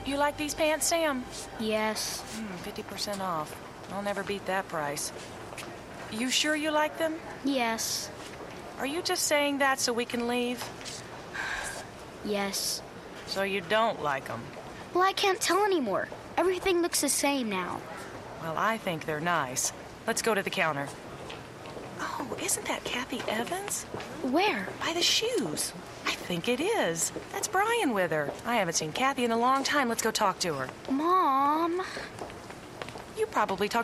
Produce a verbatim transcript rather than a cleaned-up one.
You like these pants, Sam? Yes. Mm, fifty percent off. I'll never beat that price. You sure you like them? Yes. Are you just saying that so we can leave? Yes. So you don't like them? Well, I can't tell anymore. Everything looks the same now. Well, I think they're nice. Let's go to the counter. Oh, isn't that Kathy Evans? Where? By the shoes. I think it is. That's Brian with her. I haven't seen Kathy in a long time. Let's go talk to her. Mom. You probably talked